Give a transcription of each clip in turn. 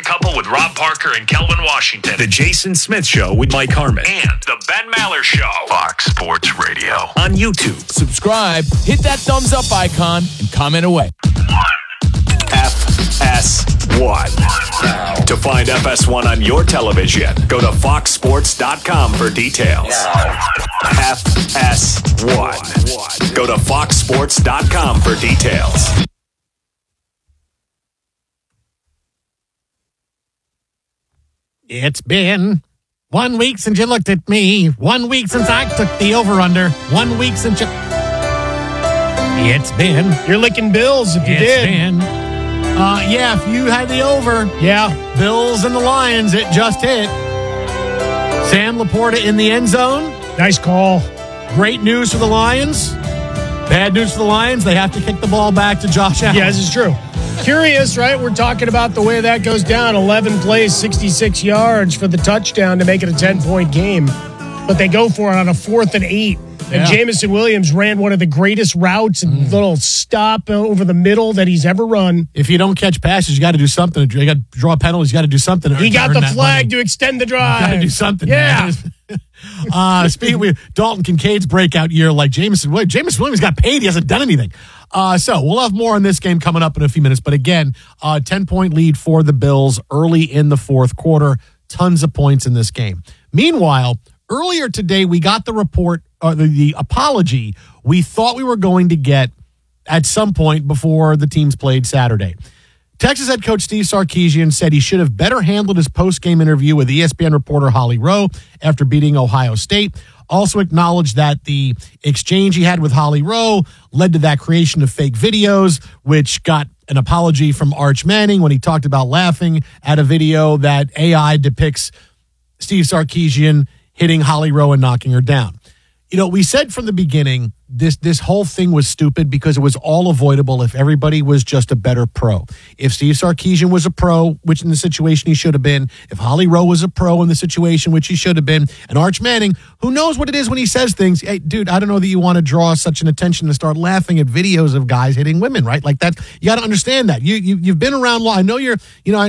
Couple with Rob Parker and Kelvin Washington. The Jason Smith Show with Mike Harmon. And The Ben Maller Show. Fox Sports Radio. On YouTube. Subscribe, hit that thumbs up icon, and comment away. FS1. To find FS1 on your television, go to foxsports.com for details. FS1. Go to foxsports.com for details. It's been 1 week since you looked at me. 1 week since I took the over-under. 1 week since you... It's been... You're licking Bills if you did. It's been... if you had the over. Yeah. Bills and the Lions, it just hit. Sam Laporta in the end zone. Nice call. Great news for the Lions. Bad news for the Lions. They have to kick the ball back to Josh Allen. Yeah, this is true. Curious, right? We're talking about the way that goes down. 11 plays, 66 yards for the touchdown to make it a 10-point game. But they go for it on a 4th and 8. And Jamison Williams ran one of the greatest routes and little stop over the middle that he's ever run. If you don't catch passes, you got to do something. You got to draw penalties. You got to do something. He got the flag to extend the drive. You got to do something. Yeah. Speaking of Dalton Kincaid's breakout year, like Jamison Williams got paid. He hasn't done anything. So we'll have more on this game coming up in a few minutes. But again, 10-point lead for the Bills early in the fourth quarter. Tons of points in this game. Meanwhile, earlier today, we got the report, the apology we thought we were going to get at some point before the teams played Saturday. Texas head coach Steve Sarkisian said he should have better handled his post-game interview with ESPN reporter Holly Rowe after beating Ohio State. Also acknowledged that the exchange he had with Holly Rowe led to that creation of fake videos, which got an apology from Arch Manning when he talked about laughing at a video that AI depicts Steve Sarkisian hitting Holly Rowe and knocking her down. You know, we said from the beginning, this whole thing was stupid because it was all avoidable if everybody was just a better pro. If Steve Sarkisian was a pro, which in the situation he should have been, if Holly Rowe was a pro in the situation, which he should have been, and Arch Manning, who knows what it is when he says things, hey, dude, I don't know that you want to draw such an attention to start laughing at videos of guys hitting women, right? Like that, you got to understand that. You've been around long. I know you're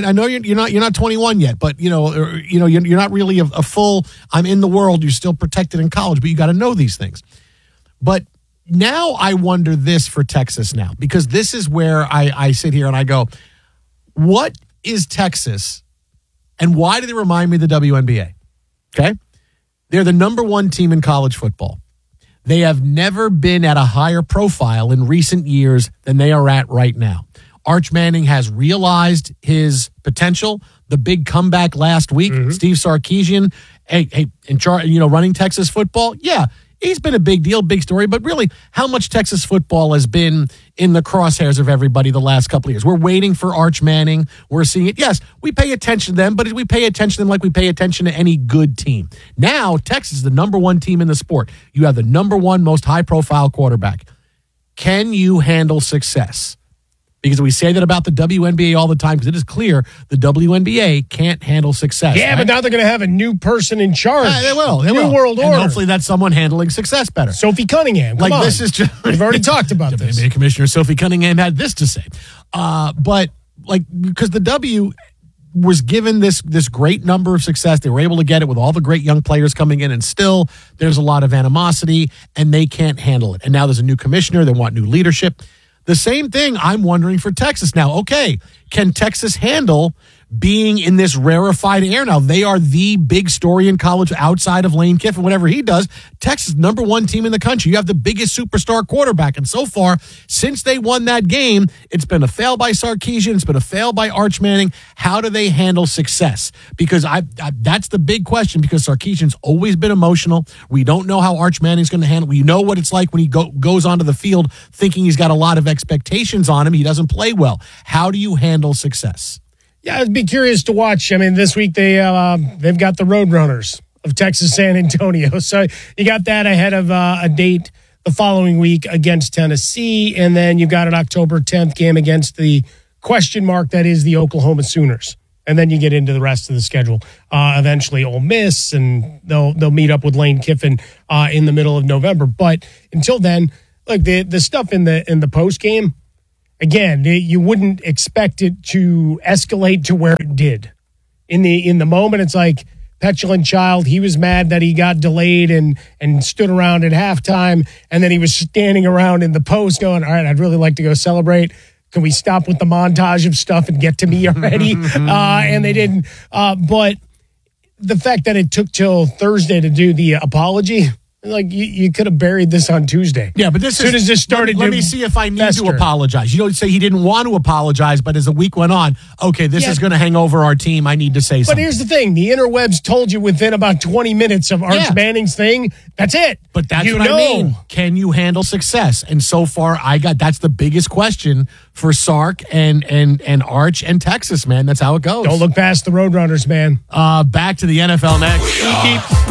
not 21 yet, but you're not really a full, I'm in the world, you're still protected in college, but you got to know these things. But now I wonder this for Texas now, because this is where I sit here and I go, what is Texas and why do they remind me of the WNBA? Okay. They're the number one team in college football. They have never been at a higher profile in recent years than they are at right now. Arch Manning has realized his potential. The big comeback last week, Steve Sarkisian, in charge, running Texas football. Yeah. He's been a big deal, big story, but really how much Texas football has been in the crosshairs of everybody the last couple of years. We're waiting for Arch Manning. We're seeing it. Yes, we pay attention to them, but we pay attention to them like we pay attention to any good team. Now, Texas is the number one team in the sport. You have the number one most high-profile quarterback. Can you handle success? Because we say that about the WNBA all the time because it is clear the WNBA can't handle success. Yeah, right? But now they're going to have a new person in charge. They will. New world order. And hopefully that's someone handling success better. Sophie Cunningham. Come on. This is just... We've already talked about this. WNBA Commissioner Sophie Cunningham had this to say. Because the W was given this great number of success. They were able to get it with all the great young players coming in, and still there's a lot of animosity, and they can't handle it. And now there's a new commissioner. They want new leadership. The same thing I'm wondering for Texas now. Okay, can Texas handle being in this rarefied air now? They are the big story in college outside of Lane Kiffin, whatever he does. Texas, number one team in the country. You have the biggest superstar quarterback. And so far, since they won that game, it's been a fail by Sarkisian. It's been a fail by Arch Manning. How do they handle success? Because that's the big question, because Sarkisian's always been emotional. We don't know how Arch Manning's going to handle it. We know what it's like when he goes onto the field thinking he's got a lot of expectations on him. He doesn't play well. How do you handle success? Yeah, I'd be curious to watch. I mean, this week they've got the Roadrunners of Texas San Antonio. So you got that ahead of a date the following week against Tennessee. And then you've got an October 10th game against the question mark that is the Oklahoma Sooners. And then you get into the rest of the schedule. Eventually Ole Miss, and they'll meet up with Lane Kiffin in the middle of November. But until then, like the stuff in the post game, again, you wouldn't expect it to escalate to where it did. In the moment, it's like petulant child. He was mad that he got delayed and stood around at halftime, and then he was standing around in the post going, all right, I'd really like to go celebrate. Can we stop with the montage of stuff and get to me already? And they didn't. But the fact that it took till Thursday to do the apology, like you could have buried this on Tuesday. Yeah, but as soon as this started, let me see if I need to apologize. You don't say he didn't want to apologize, but as the week went on, okay, this is going to hang over our team. I need to say something. But here's the thing: the interwebs told you within about 20 minutes of Arch Manning's thing. That's it. But that's what I mean. Can you handle success? And so far, that's the biggest question for Sark and Arch and Texas, man. That's how it goes. Don't look past the Roadrunners, man. Back to the NFL next.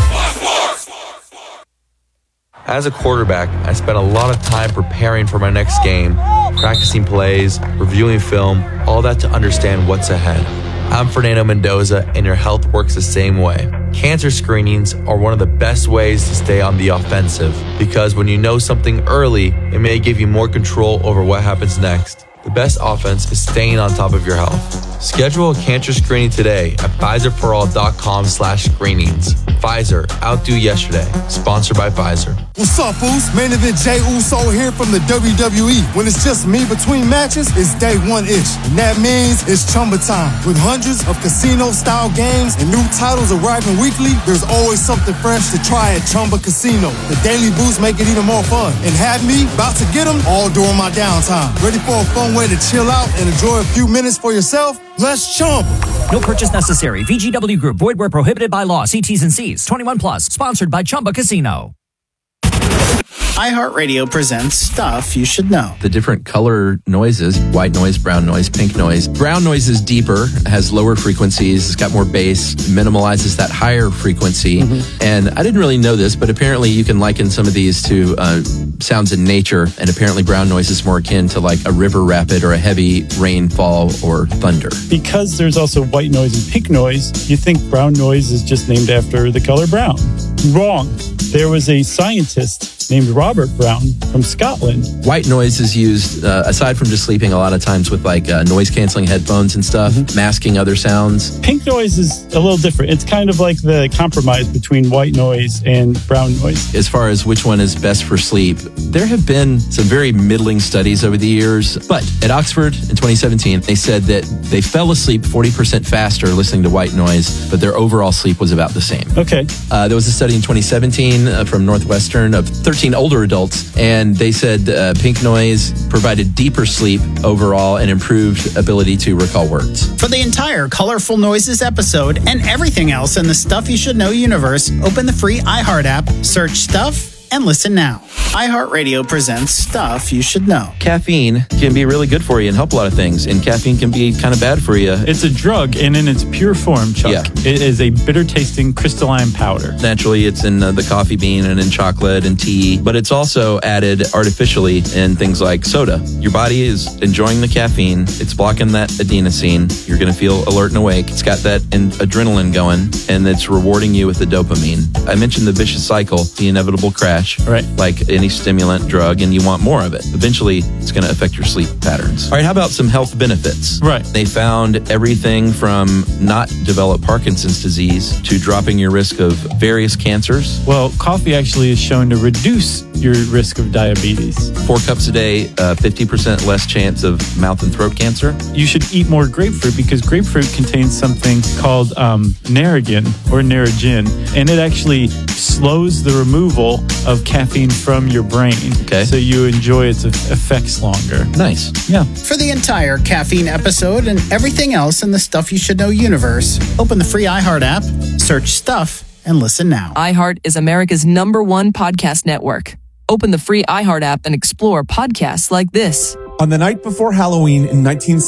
As a quarterback, I spent a lot of time preparing for my next game, practicing plays, reviewing film, all that to understand what's ahead. I'm Fernando Mendoza, and your health works the same way. Cancer screenings are one of the best ways to stay on the offensive, because when you know something early, it may give you more control over what happens next. The best offense is staying on top of your health. Schedule a cancer screening today at PfizerForAll.com/screenings. Pfizer, outdo yesterday. Sponsored by Pfizer. What's up, Uso? Main event Jey Uso here from the WWE. When it's just me between matches, it's day one-ish. And that means it's Chumba time. With hundreds of casino-style games and new titles arriving weekly, there's always something fresh to try at Chumba Casino. The daily boosts make it even more fun. And have me about to get them all during my downtime. Ready for a fun way to chill out and enjoy a few minutes for yourself? Let's Chumba. No purchase necessary. VGW Group. Void where prohibited by law. See T's and C's. 21 plus. Sponsored by Chumba Casino. iHeartRadio presents Stuff You Should Know. The different color noises, white noise, brown noise, pink noise. Brown noise is deeper, has lower frequencies, it's got more bass, minimalizes that higher frequency. And I didn't really know this, but apparently you can liken some of these to sounds in nature, and apparently brown noise is more akin to like a river rapid or a heavy rainfall or thunder. Because there's also white noise and pink noise, you think brown noise is just named after the color brown. Wrong. There was a scientist named Robert Brown from Scotland. White noise is used, aside from just sleeping, a lot of times with like noise-canceling headphones and stuff, masking other sounds. Pink noise is a little different. It's kind of like the compromise between white noise and brown noise. As far as which one is best for sleep, there have been some very middling studies over the years. But at Oxford in 2017, they said that they fell asleep 40% faster listening to white noise, but their overall sleep was about the same. Okay. There was a study in 2017 from Northwestern of 13 older adults, and they said pink noise provided deeper sleep overall and improved ability to recall words. For the entire Colorful Noises episode and everything else in the Stuff You Should Know universe, open the free iHeart app, search Stuff, and listen now. iHeartRadio presents Stuff You Should Know. Caffeine can be really good for you and help a lot of things, and caffeine can be kind of bad for you. It's a drug, and in its pure form, Chuck, it is a bitter-tasting crystalline powder. Naturally, it's in the coffee bean and in chocolate and tea, but it's also added artificially in things like soda. Your body is enjoying the caffeine. It's blocking that adenosine. You're going to feel alert and awake. It's got that adrenaline going, and it's rewarding you with the dopamine. I mentioned the vicious cycle, the inevitable crash. Right. Like any stimulant drug, and you want more of it. Eventually, it's going to affect your sleep patterns. All right, how about some health benefits? Right. They found everything from not develop Parkinson's disease to dropping your risk of various cancers. Well, coffee actually is shown to reduce your risk of diabetes. 4 cups a day, 50% less chance of mouth and throat cancer. You should eat more grapefruit because grapefruit contains something called Narragin or Narragin, and it actually slows the removal of caffeine from your brain. Okay. So you enjoy its effects longer. Nice. Yeah. For the entire caffeine episode and everything else in the Stuff You Should Know universe, open the free iHeart app, search Stuff, and listen now. iHeart is America's #1 podcast network. Open the free iHeart app and explore podcasts like this. On the night before Halloween in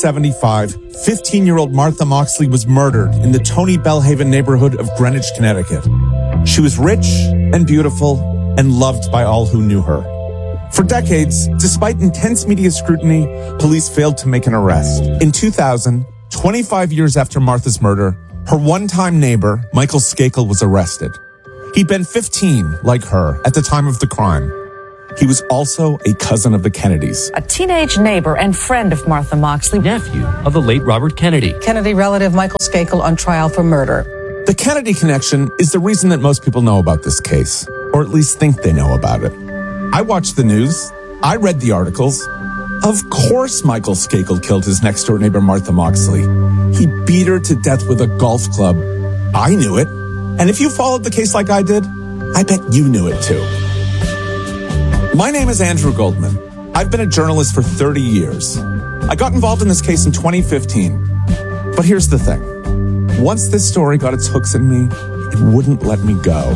1975, 15-year-old Martha Moxley was murdered in the Tony Bellhaven neighborhood of Greenwich, Connecticut. She was rich and beautiful and loved by all who knew her. For decades, despite intense media scrutiny, police failed to make an arrest. In 2000, 25 years after Martha's murder, her one-time neighbor, Michael Skakel, was arrested. He'd been 15, like her, at the time of the crime. He was also a cousin of the Kennedys. A teenage neighbor and friend of Martha Moxley. Nephew of the late Robert Kennedy. Kennedy relative Michael Skakel on trial for murder. The Kennedy connection is the reason that most people know about this case, or at least think they know about it. I watched the news. I read the articles. Of course Michael Skakel killed his next-door neighbor Martha Moxley. He beat her to death with a golf club. I knew it. And if you followed the case like I did, I bet you knew it too. My name is Andrew Goldman. I've been a journalist for 30 years. I got involved in this case in 2015. But here's the thing. Once this story got its hooks in me, it wouldn't let me go.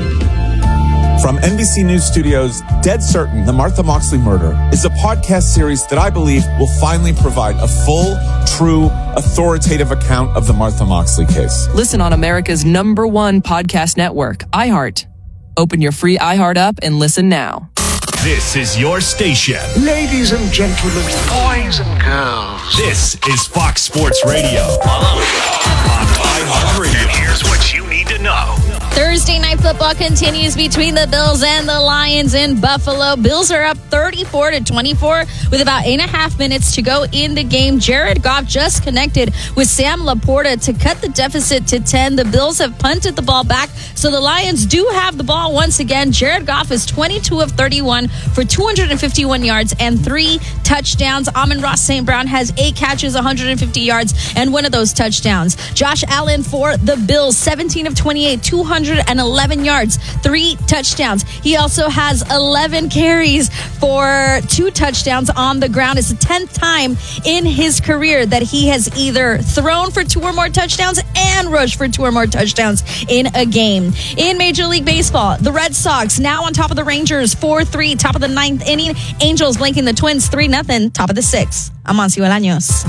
From NBC News Studios, Dead Certain, The Martha Moxley Murder is a podcast series that I believe will finally provide a full, true, authoritative account of the Martha Moxley case. Listen on America's #1 podcast network, iHeart. Open your free iHeart app and listen now. This is your station. Ladies and gentlemen, boys and girls. This is Fox Sports Radio. On iHeartRadio. And here's what you need to know. Thursday night football continues between the Bills and the Lions in Buffalo. Bills are up 34-24 with about 8.5 minutes to go in the game. Jared Goff just connected with Sam Laporta to cut the deficit to 10. The Bills have punted the ball back, so the Lions do have the ball once again. Jared Goff is 22 of 31 for 251 yards and 3 touchdowns. Amon-Ra St. Brown has 8 catches, 150 yards, and one of those touchdowns. Josh Allen for the Bills, 17 of 28, 211 yards, 3 touchdowns. He also has 11 carries for 2 touchdowns on the ground. It's the 10th time in his career that he has either thrown for 2 or more touchdowns and rushed for 2 or more touchdowns in a game. In Major League Baseball, the Red Sox now on top of the Rangers 4-3, top of the 9th inning. Angels blanking the Twins 3-0, top of the 6th. Amancio Bolaños.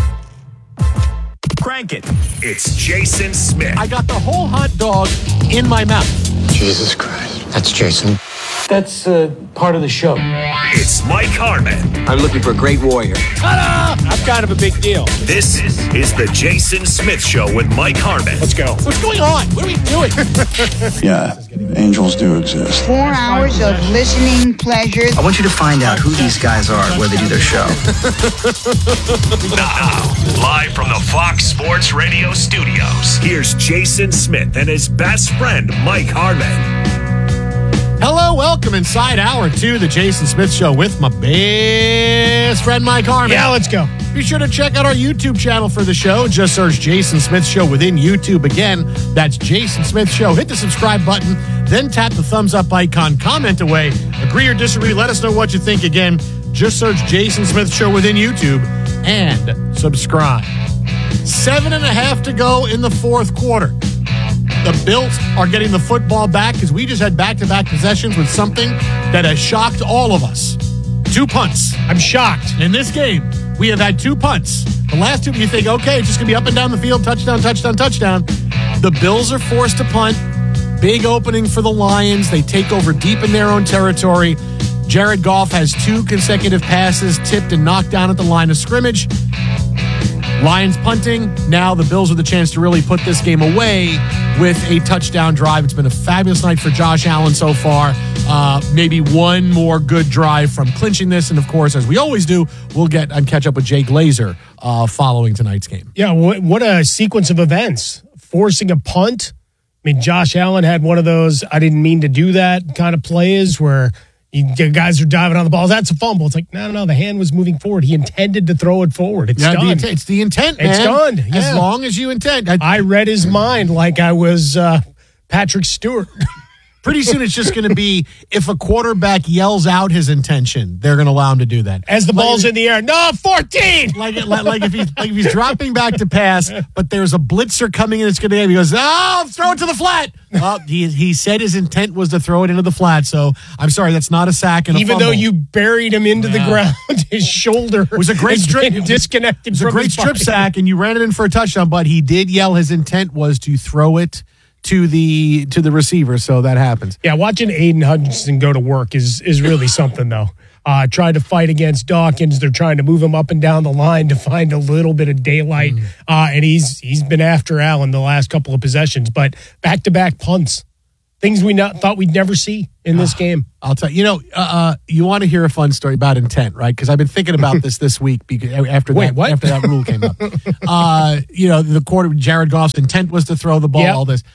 Crank it. It's Jason Smith. I got the whole hot dog in my mouth. Jesus Christ. That's Jason. That's part of the show. It's Mike Harmon. I'm looking for a great warrior. Ta-da! I'm kind of a big deal. This is the Jason Smith Show with Mike Harmon. Let's go. What's going on? What are we doing? Yeah, angels do exist. 4 hours of listening pleasure. I want you to find out who these guys are where they do their show. Now, live from the Fox Sports Radio studios, here's Jason Smith and his best friend, Mike Harmon. Hello, welcome inside hour 2, the Jason Smith Show with my best friend, Mike Harmon. Yeah, let's go. Be sure to check out our YouTube channel for the show. Just search Jason Smith Show within YouTube. Again, that's Jason Smith Show. Hit the subscribe button, then tap the thumbs up icon. Comment away. Agree or disagree. Let us know what you think. Again, just search Jason Smith Show within YouTube and subscribe. 7.5 to go in the fourth quarter. The Bills are getting the football back because we just had back-to-back possessions with something that has shocked all of us. 2 punts. I'm shocked. In this game, we have had 2 punts. The last 2, you think, okay, it's just going to be up and down the field, touchdown, touchdown, touchdown. The Bills are forced to punt. Big opening for the Lions. They take over deep in their own territory. Jared Goff has 2 consecutive passes tipped and knocked down at the line of scrimmage. Lions punting. Now the Bills with the chance to really put this game away with a touchdown drive. It's been a fabulous night for Josh Allen so far. Maybe one more good drive from clinching this. And, of course, as we always do, we'll get and catch up with Jay Glazer following tonight's game. Yeah, what a sequence of events. Forcing a punt. I mean, Josh Allen had one of those I didn't mean to do that kind of plays where guys are diving on the ball. That's a fumble. It's like, no. The hand was moving forward. He intended to throw it forward. It's done. It's the intent, man. It's done. Yeah. As long as you intend. I read his mind like I was Patrick Stewart. Pretty soon it's just going to be if a quarterback yells out his intention, they're going to allow him to do that. As the ball's in the air, no, 14! Like if he's dropping back to pass, but there's a blitzer coming in, it's going to he goes, throw it to the flat. He said his intent was to throw it into the flat, so I'm sorry, that's not a sack and a Even fumble. though you buried him into the ground, his shoulder was a great strip, disconnected. It was a great strip sack, and you ran it in for a touchdown, but he did yell his intent was to throw it to the receiver, so that happens. Yeah, watching Aiden Hutchinson go to work is really something, though. Tried to fight against Dawkins. They're trying to move him up and down the line to find a little bit of daylight. And he's been after Allen the last couple of possessions, but back-to-back punts. things we thought we'd never see in this game. I'll tell you. You want to hear a fun story about intent, right? Because I've been thinking about this week because after that rule came up. The quarter Jared Goff's intent was to throw the ball. All this.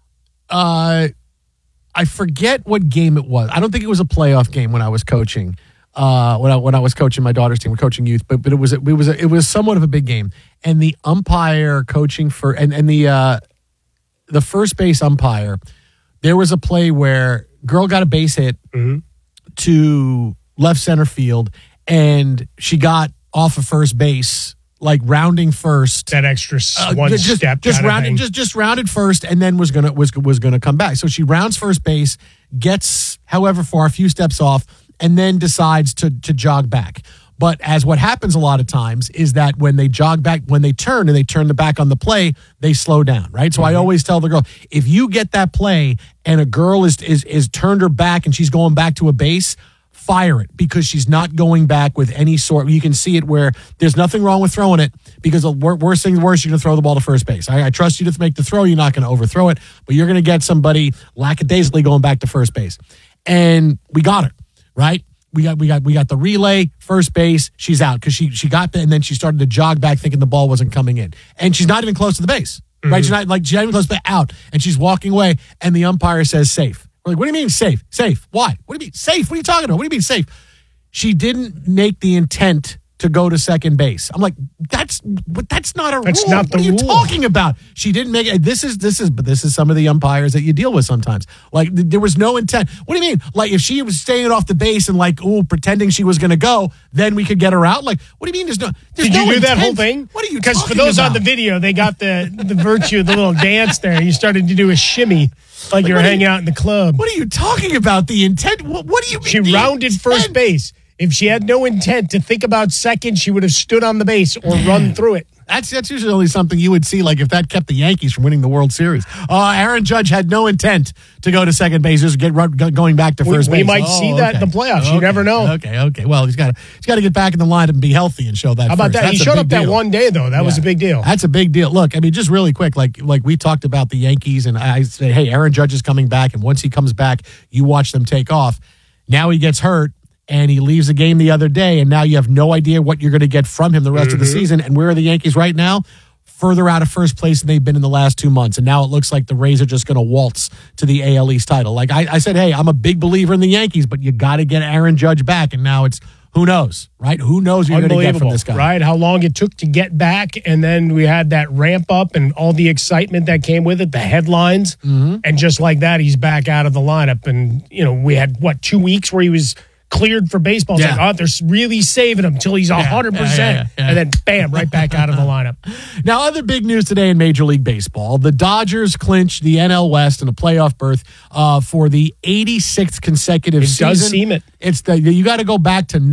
I forget what game it was. I don't think it was a playoff game when I was coaching. When I was coaching my daughter's team, we're coaching youth, but it was somewhat of a big game, and the umpire coaching for and the first base umpire, there was a play where girl got a base hit to left center field, and she got off of first base, like rounding first. That extra one step, just rounded first, and then was gonna come back. So she rounds first base, gets however far, a few steps off, and then decides to jog back. But as what happens a lot of times is that when they jog back, when they turn the back on the play, they slow down, right? So I always tell the girl, if you get that play and a girl is turned her back and she's going back to a base, fire it, because she's not going back with any sort. You can see it where there's nothing wrong with throwing it, because the worst thing worse, you're going to throw the ball to first base. I trust you to make the throw. You're not going to overthrow it, but you're going to get somebody lackadaisically going back to first base. And we got her, right? We got the relay, first base, she's out because she got there, and then she started to jog back thinking the ball wasn't coming in. And she's not even close to the base, right? She's not even close to the out, and she's walking away, and the umpire says safe. We're like, what do you mean safe? Safe. Why? What do you mean safe? What are you talking about? What do you mean safe? She didn't make the intent to go to second base. I'm like, that's not a rule. That's not the rule. What are you rule. talking about? She didn't make it. This is some of the umpires that you deal with sometimes. Like, there was no intent. What do you mean? Like, if she was staying off the base and pretending she was going to go, then we could get her out? Like, what do you mean there's Did no you do intent? that whole thing? What are you Because talking for those about? on the video, they got the virtue of the little dance there. You started to do a shimmy like you were hanging out in the club. What are you talking about? The intent? What do you mean? She rounded first base. If she had no intent to think about second, she would have stood on the base or run through it. That's usually only something you would see, like if that kept the Yankees from winning the World Series. Aaron Judge had no intent to go to second base, just going back to first base. We might see that in the playoffs. Okay. You never know. Okay. Well, he's got to get back in the lineup and be healthy and show that. How about first. that? He showed up that one day, though. That was a big deal. That's a big deal. Look, I mean, just really quick, like we talked about the Yankees, and I say, hey, Aaron Judge is coming back, and once he comes back, you watch them take off. Now he gets hurt, and he leaves the game the other day, and now you have no idea what you're going to get from him the rest of the season. And where are the Yankees right now? Further out of first place than they've been in the last 2 months. And now it looks like the Rays are just going to waltz to the AL East title. Like I said, hey, I'm a big believer in the Yankees, but you got to get Aaron Judge back. And now it's, who knows, right? Who knows what you're going to get from this guy? Right? How long it took to get back. And then we had that ramp up and all the excitement that came with it, the headlines. And just like that, he's back out of the lineup. And, we had, 2 weeks where he was cleared for baseball. It's like, they're really saving him until he's 100%. And then, bam, right back out of the lineup. Now, other big news today in Major League Baseball. The Dodgers clinched the NL West and a playoff berth for the 86th consecutive season. It does seem it. You got to go back to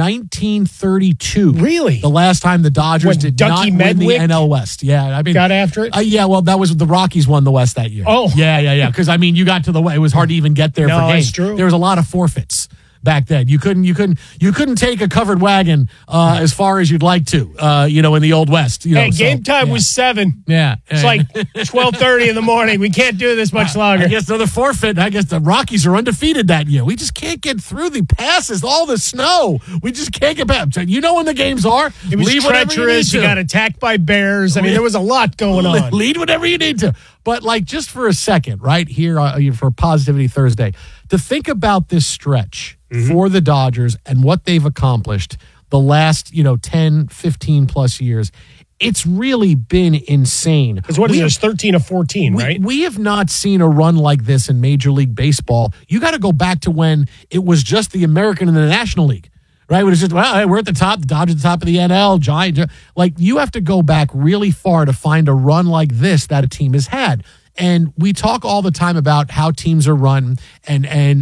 1932. Really? The last time the Dodgers did not win the NL West. Yeah, I mean, got after it? Well, that was the Rockies won the West that year. Oh. Yeah. Because, I mean, you got to the way. It was hard to even get there for games. That's true. There was a lot of forfeits back then. You couldn't take a covered wagon as far as you'd like to, in the Old West. Game time was 7. Yeah. It's like 12:30 in the morning. We can't do this much longer. I guess another forfeit. I guess the Rockies are undefeated that year. We just can't get through the passes, all the snow. We just can't get back. You know when the games are. It was treacherous. You got attacked by bears. I mean, there was a lot going on. Lead whatever you need to. But just for a second, right here for Positivity Thursday, to think about this stretch for the Dodgers and what they've accomplished the last 10, 15 plus years, it's really been insane. Because what is this, 13 of 14, right? We have not seen a run like this in Major League Baseball. You got to go back to when it was just the American and the National League. Right? It was just, hey, we're at the top. The Dodgers at the top of the NL. Giant. You have to go back really far to find a run like this that a team has had. And we talk all the time about how teams are run and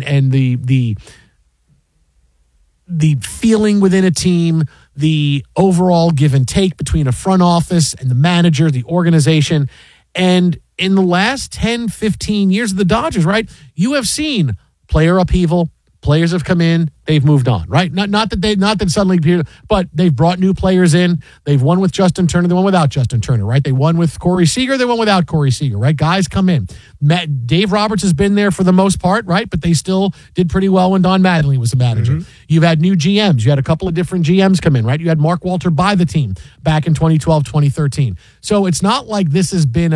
the feeling within a team, the overall give and take between a front office and the manager, the organization. And in the last 10, 15 years of the Dodgers, right, you have seen player upheaval, Players have come in, they've moved on, right? Not that suddenly, but they've brought new players in. They've won with Justin Turner, they won without Justin Turner, right? They won with Corey Seager, they won without Corey Seager, right? Guys come in. Dave Roberts has been there for the most part, right? But they still did pretty well when Don Mattingly was the manager. Mm-hmm. You've had new GMs. You had a couple of different GMs come in, right? You had Mark Walter buy the team back in 2012, 2013. So it's not like this has been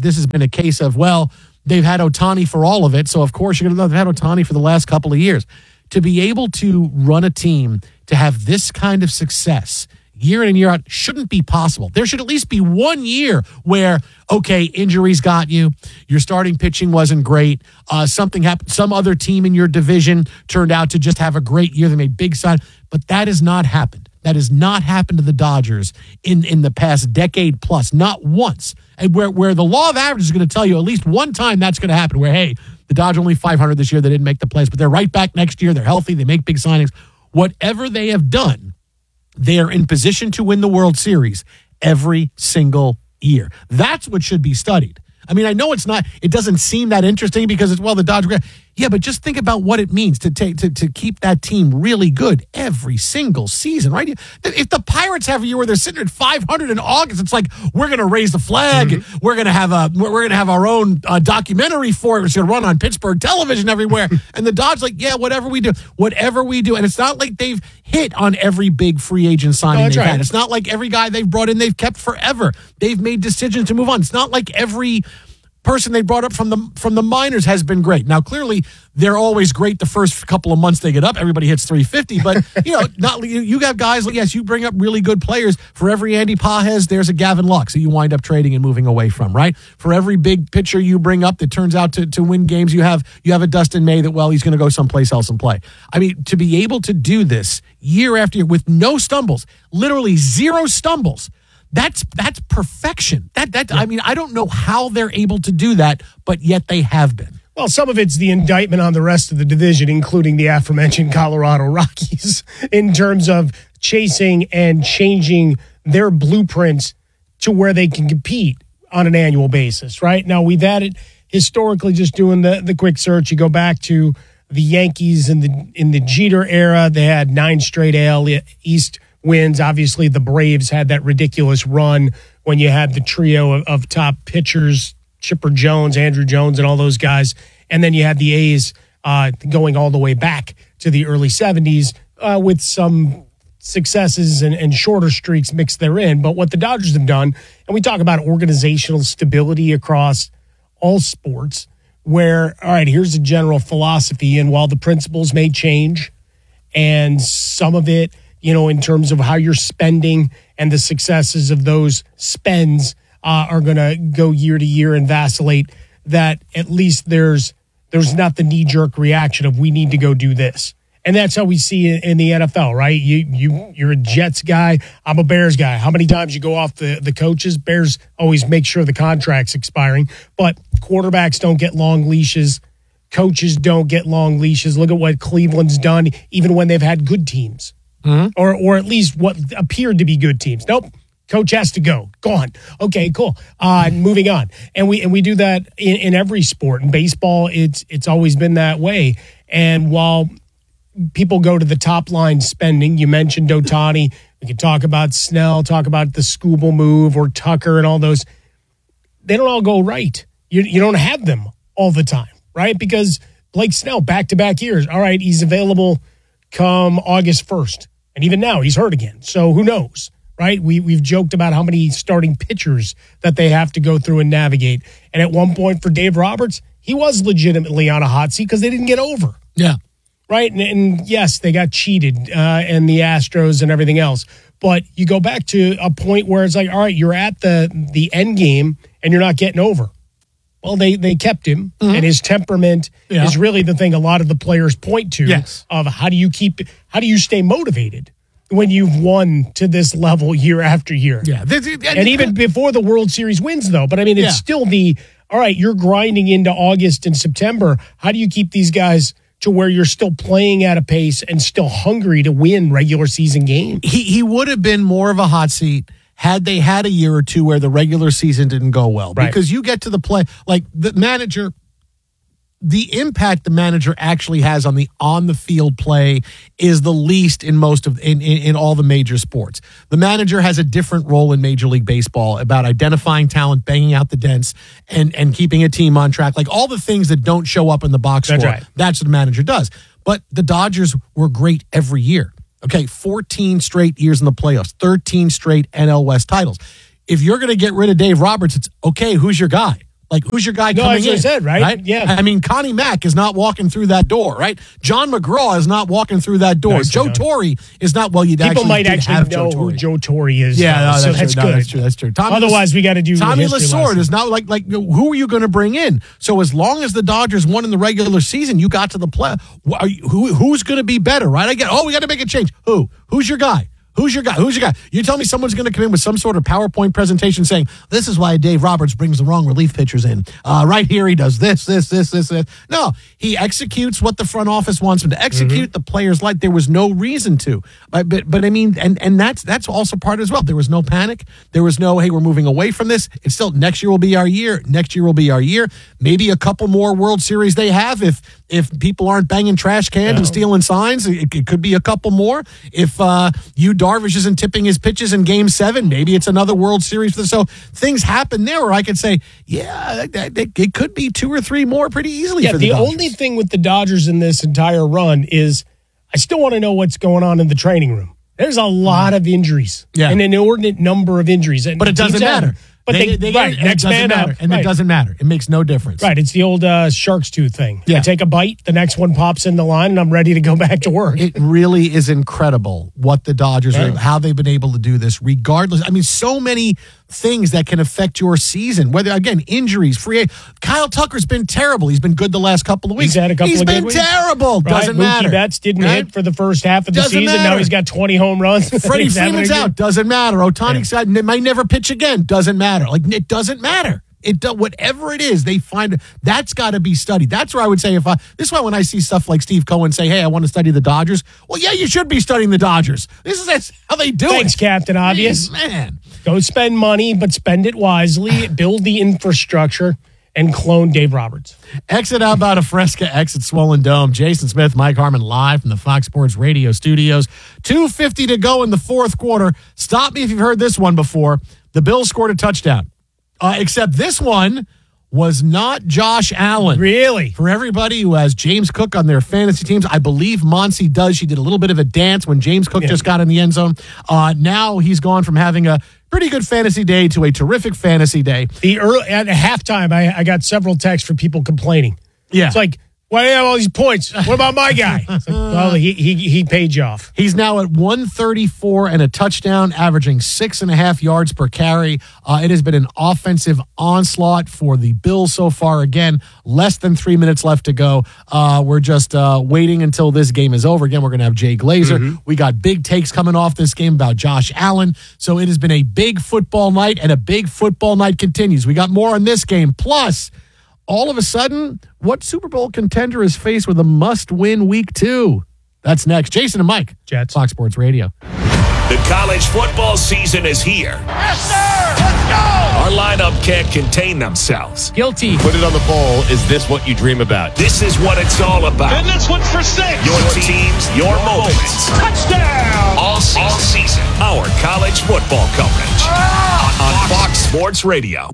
a case of, well, they've had Ohtani for all of it, so of course you're going to know they've had Ohtani for the last couple of years. To be able to run a team to have this kind of success year in and year out shouldn't be possible. There should at least be 1 year where, okay, injuries got you, your starting pitching wasn't great, something happened, some other team in your division turned out to just have a great year, they made big sign, but that has not happened. That has not happened to the Dodgers in the past decade plus, not once. And where the law of averages is going to tell you at least one time that's going to happen, where, hey, the Dodgers only 500 this year, they didn't make the playoffs, but they're right back next year, they're healthy, they make big signings. Whatever they have done, they are in position to win the World Series every single year. That's what should be studied. I mean, I know it doesn't seem that interesting because it's, well, the Dodgers. Yeah, but just think about what it means to keep that team really good every single season, right? If the Pirates have a year where they're sitting at 500 in August, it's like, we're going to raise the flag. Mm-hmm. We're going to have our own documentary for it. It's going to run on Pittsburgh television everywhere. And the Dodgers, like, yeah, whatever we do. And it's not like they've hit on every big free agent signing they've had. It's not like every guy they've brought in they've kept forever. They've made decisions to move on. It's not like every person they brought up from the minors has been great. Now, clearly, they're always great the first couple of months they get up. Everybody hits 350, but you got guys. Yes, you bring up really good players. For every Andy Pages, there's a Gavin Lux that you wind up trading and moving away from, right? For every big pitcher you bring up that turns out to win games, you have a Dustin May that, well, he's going to go someplace else and play. I mean, to be able to do this year after year with no stumbles, literally zero stumbles. That's perfection. I mean, I don't know how they're able to do that, but yet they have been. Well, some of it's the indictment on the rest of the division, including the aforementioned Colorado Rockies, in terms of chasing and changing their blueprints to where they can compete on an annual basis, right? Now, we've had it historically, just doing the quick search. You go back to the Yankees in the Jeter era. They had 9 straight AL East wins. Obviously, the Braves had that ridiculous run when you had the trio of top pitchers, Chipper Jones, Andrew Jones, and all those guys. And then you had the A's going all the way back to the early 70s with some successes and shorter streaks mixed therein. But what the Dodgers have done, and we talk about organizational stability across all sports, where, all right, here's a general philosophy, and while the principles may change, and some of it, in terms of how you're spending and the successes of those spends are going to go year to year and vacillate, that at least there's not the knee-jerk reaction of, we need to go do this. And that's how we see it in the NFL, right? You're a Jets guy. I'm a Bears guy. How many times you go off the coaches? Bears always make sure the contract's expiring, but quarterbacks don't get long leashes. Coaches don't get long leashes. Look at what Cleveland's done, even when they've had good teams. Mm-hmm. Or at least what appeared to be good teams. Nope. Coach has to go. Gone. Okay, cool. Moving on. And we do that in every sport. In baseball, it's always been that way. And while people go to the top line spending, you mentioned Ohtani, we can talk about Snell, talk about the Skubal move or Tucker and all those. They don't all go right. You don't have them all the time, right? Because Blake Snell, back-to-back years. All right, he's available come August 1st. And even now, he's hurt again. So who knows, right? We've joked about how many starting pitchers that they have to go through and navigate. And at one point for Dave Roberts, he was legitimately on a hot seat because they didn't get over. Yeah. Right? And yes, they got cheated and the Astros and everything else. But you go back to a point where it's like, all right, you're at the end game and you're not getting over. Well, they kept him, and his temperament is really the thing a lot of the players point to of how do you stay motivated when you've won to this level year after year. Yeah. And even before the World Series wins, though. But, I mean, it's still all right, you're grinding into August and September. How do you keep these guys to where you're still playing at a pace and still hungry to win regular season games? He would have been more of a hot seat had they had a year or two where the regular season didn't go well. Right. Because you get to the play, like the manager, the impact the manager actually has on the field play is the least in most of in all the major sports. The manager has a different role in Major League Baseball about identifying talent, banging out the dents, and keeping a team on track. Like all the things that don't show up in the box score. That's right. That's what the manager does. But the Dodgers were great every year. Okay, 14 straight years in the playoffs, 13 straight NL West titles. If you're going to get rid of Dave Roberts, it's okay, who's your guy? Like, who's your guy coming in? I said, right? Yeah. I mean, Connie Mack is not walking through that door, right? John McGraw is not walking through that door. Nice Joe Torre is not, well, People might actually know who Joe Torre is. Yeah, so that's true. good. No, that's true. Otherwise, we got to do Tommy history Lasorda lesson. is not like who are you going to bring in? So as long as the Dodgers won in the regular season, you got to the play. Who's going to be better, right? We got to make a change. Who's your guy? Who's your guy? You tell me someone's going to come in with some sort of PowerPoint presentation saying, this is why Dave Roberts brings the wrong relief pitchers in. Right here, he does this. No, he executes what the front office wants him to execute. The players like. There was no reason to. But I mean, and that's also part as well. There was no panic. There was no, hey, we're moving away from this. It's still, next year will be our year. Next year will be our year. Maybe a couple more World Series they have if people aren't banging trash cans and stealing signs. It could be a couple more. If Darvish isn't tipping his pitches in Game 7, maybe it's another World Series. So things happen there where I could say, it could be 2 or 3 more pretty easily for the Dodgers. Only thing with the Dodgers in this entire run is I still want to know what's going on in the training room. There's a lot of injuries, an inordinate number of injuries. But it doesn't matter. But next man up. And it doesn't matter. It makes no difference. Right. It's the old shark's tooth thing. Yeah. I take a bite, the next one pops in the line, and I'm ready to go back to work. It really is incredible what the Dodgers are, how they've been able to do this regardless. I mean, so many things that can affect your season, whether, again, injuries, Kyle Tucker's been terrible. He's been good the last couple of weeks. He's had a couple of good weeks. He's been terrible. Right. Doesn't Mookie matter. Betts didn't hit for the first half of the Doesn't season. matter. Now he's got 20 home runs. Freddie Freeman's out. Doesn't matter. Ohtani's out. Might never pitch again. Doesn't matter. It doesn't matter. Whatever it is, they find that's got to be studied. That's where I would say this is why when I see stuff like Steve Cohen say, hey, I want to study the Dodgers. Well, yeah, you should be studying the Dodgers. That's how they do it. Thanks, Captain Obvious. Man. Go spend money, but spend it wisely. Build the infrastructure and clone Dave Roberts. Exit out about a Fresca, exit Swollen Dome. Jason Smith, Mike Harmon live from the Fox Sports Radio studios. 2:50 to go in the fourth quarter. Stop me if you've heard this one before. The Bills scored a touchdown. Except this one was not Josh Allen. Really? For everybody who has James Cook on their fantasy teams, I believe Monsi does. She did a little bit of a dance when James Cook just got in the end zone. Now he's gone from having a pretty good fantasy day to a terrific fantasy day. At halftime, I got several texts from people complaining. Yeah. It's like, why do you have all these points? What about my guy? It's like, well, he paid you off. He's now at 134 and a touchdown, averaging 6.5 yards per carry. It has been an offensive onslaught for the Bills so far. Again, less than 3 minutes left to go. We're just waiting until this game is over. Again, we're going to have Jay Glazer. We got big takes coming off this game about Josh Allen. So it has been a big football night, and a big football night continues. We got more on this game. Plus, all of a sudden, what Super Bowl contender is faced with a must-win week 2? That's next. Jason and Mike, Jets, Fox Sports Radio. The college football season is here. Yes, sir! Let's go! Our lineup can't contain themselves. Guilty. Put it on the poll. Is this what you dream about? This is what it's all about. And this one's for 6. Your teams, your moments. Touchdown! All season. Our college football coverage on Fox Sports Radio.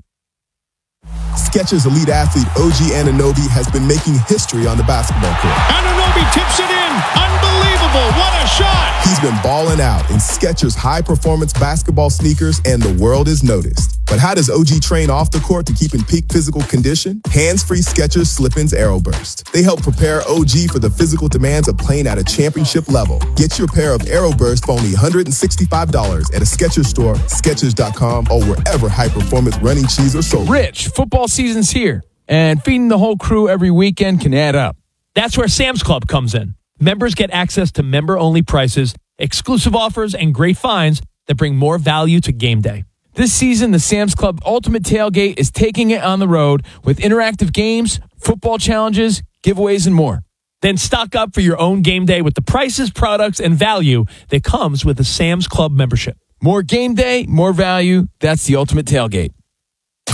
Skechers elite athlete OG Anunoby has been making history on the basketball court. Anunoby tips it in. Unbelievable. What a shot. He's been balling out in Skechers high-performance basketball sneakers, and the world is noticed. But how does OG train off the court to keep in peak physical condition? Hands-free Skechers Slip-ins Aeroburst. They help prepare OG for the physical demands of playing at a championship level. Get your pair of Aeroburst for only $165 at a Skechers store, Skechers.com, or wherever high-performance running shoes are sold. Rich, football season's here, and feeding the whole crew every weekend can add up. That's where Sam's Club comes in. Members get access to member-only prices, exclusive offers, and great finds that bring more value to game day. This season, the Sam's Club Ultimate Tailgate is taking it on the road with interactive games, football challenges, giveaways, and more. Then stock up for your own game day with the prices, products, and value that comes with a Sam's Club membership. More game day, more value. That's the Ultimate Tailgate.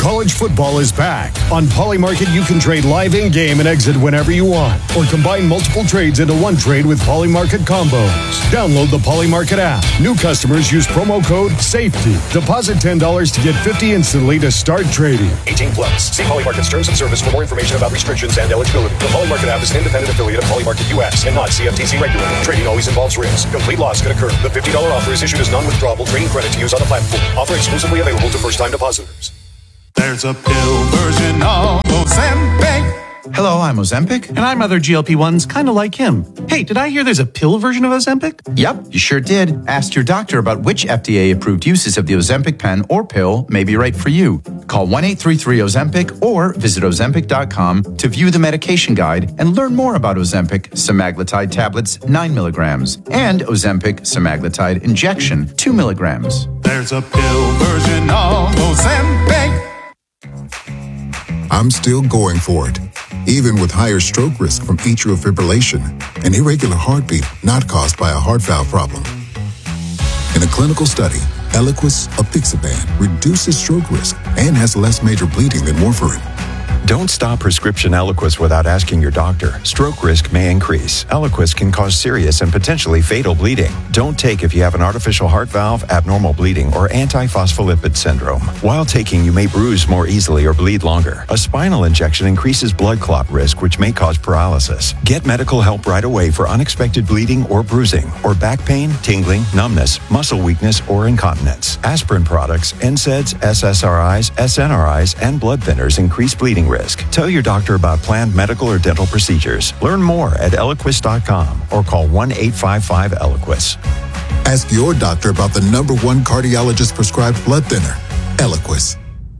College football is back. On Polymarket, you can trade live in-game and exit whenever you want, or combine multiple trades into one trade with Polymarket combos. Download the Polymarket app. New customers use promo code SAFETY. Deposit $10 to get $50 instantly to start trading. 18 plus. See Polymarket's terms of service for more information about restrictions and eligibility. The Polymarket app is an independent affiliate of Polymarket US and not CFTC regulated. Trading always involves risk. Complete loss can occur. The $50 offer is issued as non-withdrawable trading credit to use on the platform. Offer exclusively available to first-time depositors. There's a pill version of Ozempic. Hello, I'm Ozempic. And I'm other GLP-1s kind of like him. Hey, did I hear there's a pill version of Ozempic? Yep, you sure did. Ask your doctor about which FDA-approved uses of the Ozempic pen or pill may be right for you. Call 1-833-OZEMPIC or visit Ozempic.com to view the medication guide and learn more about Ozempic semaglutide tablets 9 milligrams and Ozempic semaglutide injection 2 milligrams. There's a pill version of Ozempic. I'm still going for it, even with higher stroke risk from atrial fibrillation, an irregular heartbeat not caused by a heart valve problem. In a clinical study, Eliquis apixaban reduces stroke risk and has less major bleeding than warfarin. Don't stop prescription Eliquis without asking your doctor. Stroke risk may increase. Eliquis can cause serious and potentially fatal bleeding. Don't take if you have an artificial heart valve, abnormal bleeding, or antiphospholipid syndrome. While taking, you may bruise more easily or bleed longer. A spinal injection increases blood clot risk, which may cause paralysis. Get medical help right away for unexpected bleeding or bruising, or back pain, tingling, numbness, muscle weakness, or incontinence. Aspirin products, NSAIDs, SSRIs, SNRIs, and blood thinners increase bleeding risk. Tell your doctor about planned medical or dental procedures. Learn more at Eliquis.com or call 1-855-ELIQUIS. Ask your doctor about the #1 cardiologist-prescribed blood thinner, Eliquis.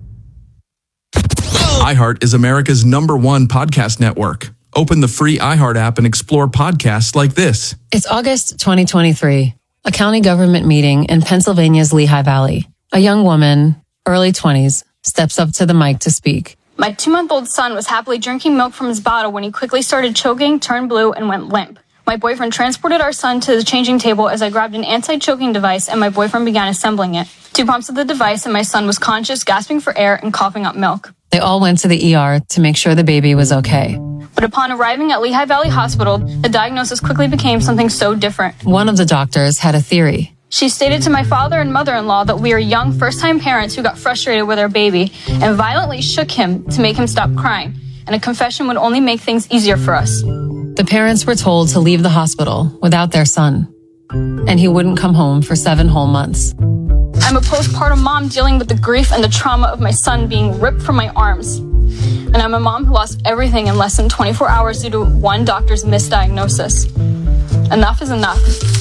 iHeart is America's #1 podcast network. Open the free iHeart app and explore podcasts like this. It's August 2023, a county government meeting in Pennsylvania's Lehigh Valley. A young woman, early 20s, steps up to the mic to speak. My 2-month-old son was happily drinking milk from his bottle when he quickly started choking, turned blue, and went limp. My boyfriend transported our son to the changing table as I grabbed an anti-choking device and my boyfriend began assembling it. 2 pumps of the device and my son was conscious, gasping for air, and coughing up milk. They all went to the ER to make sure the baby was okay. But upon arriving at Lehigh Valley Hospital, the diagnosis quickly became something so different. One of the doctors had a theory. She stated to my father and mother-in-law that we are young first-time parents who got frustrated with our baby and violently shook him to make him stop crying, and a confession would only make things easier for us. The parents were told to leave the hospital without their son, and he wouldn't come home for 7 whole months. I'm a postpartum mom dealing with the grief and the trauma of my son being ripped from my arms. And I'm a mom who lost everything in less than 24 hours due to one doctor's misdiagnosis. Enough is enough.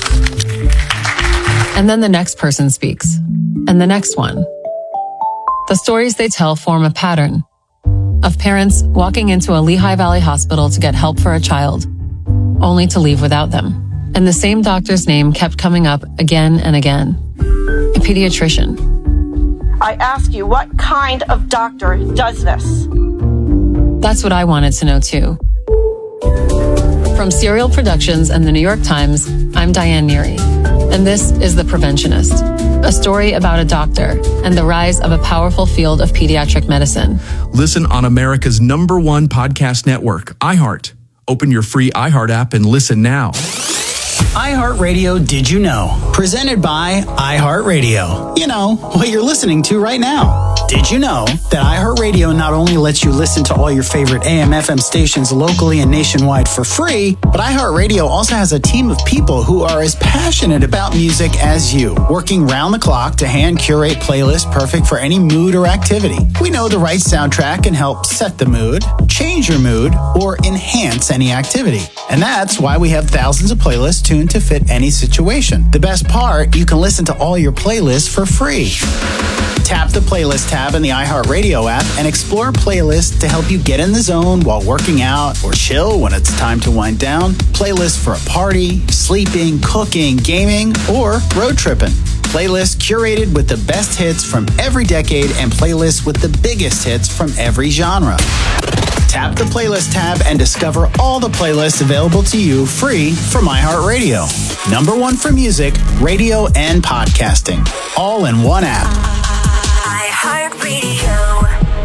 And then the next person speaks, and the next one. The stories they tell form a pattern of parents walking into a Lehigh Valley hospital to get help for a child, only to leave without them. And the same doctor's name kept coming up again and again. A pediatrician. I ask you, what kind of doctor does this? That's what I wanted to know too. From Serial Productions and the New York Times, I'm Diane Neary, and this is The Preventionist, a story about a doctor and the rise of a powerful field of pediatric medicine. Listen on America's #1 podcast network, iHeart. Open your free iHeart app and listen now. iHeartRadio Did You Know? Presented by iHeartRadio. You know, what you're listening to right now. Did you know that iHeartRadio not only lets you listen to all your favorite AM/FM stations locally and nationwide for free, but iHeartRadio also has a team of people who are as passionate about music as you, working round the clock to hand curate playlists perfect for any mood or activity. We know the right soundtrack can help set the mood, change your mood, or enhance any activity. And that's why we have thousands of playlists tuned to fit any situation. The best part, you can listen to all your playlists for free. Tap the playlist tab in the iHeartRadio app and explore playlists to help you get in the zone while working out or chill when it's time to wind down. Playlists for a party, sleeping, cooking, gaming, or road tripping. Playlists curated with the best hits from every decade and playlists with the biggest hits from every genre. Tap the playlist tab and discover all the playlists available to you free from iHeartRadio. #1 for music, radio, and podcasting. All in one app. iHeartRadio.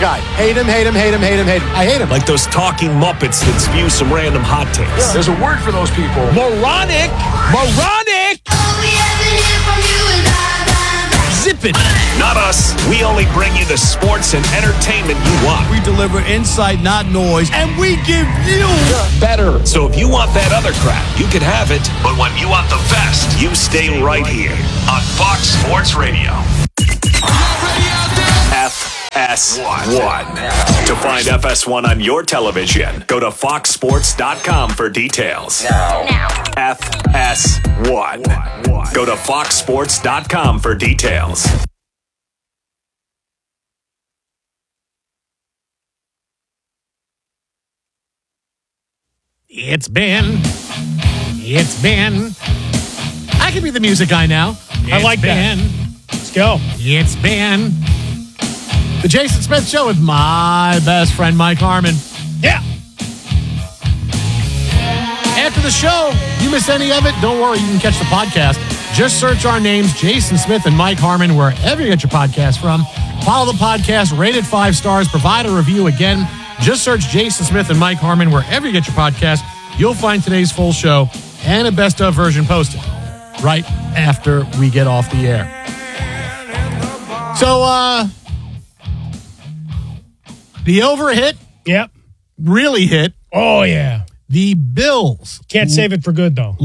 guy. Hate him. I hate him. Like those talking Muppets that spew some random hot takes. Yeah, there's a word for those people. Moronic! Zip it! Not us. We only bring you the sports and entertainment you want. We deliver insight, not noise, and we give you better. So if you want that other crap, you can have it. But when you want the best, you stay right here on Fox Sports Radio. FS1. To find FS1 on your television, go to foxsports.com for details. Now. FS1. Go to foxsports.com for details. It's been. I can be the music guy now. I like that. Let's go. It's been the Jason Smith Show with my best friend, Mike Harmon. Yeah. After the show, you miss any of it, don't worry, you can catch the podcast. Just search our names, Jason Smith and Mike Harmon, wherever you get your podcast from. Follow the podcast, rate it 5 stars, provide a review. Again, just search Jason Smith and Mike Harmon wherever you get your podcast. You'll find today's full show and a best of version posted right after we get off the air. So, the over hit. Yep. Really hit. Oh, yeah. The Bills. Can't save it for good, though.